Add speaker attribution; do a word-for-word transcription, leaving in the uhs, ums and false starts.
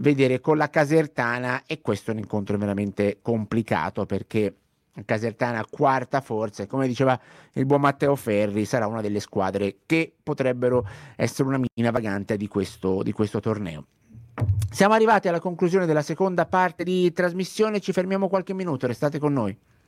Speaker 1: vedere con la Casertana, e questo è un incontro veramente complicato perché Casertana quarta forza, e come diceva il buon Matteo Ferri, sarà una delle squadre che potrebbero essere una mina vagante di questo, di questo torneo. Siamo arrivati alla conclusione della seconda parte di trasmissione, ci fermiamo qualche minuto, restate con noi.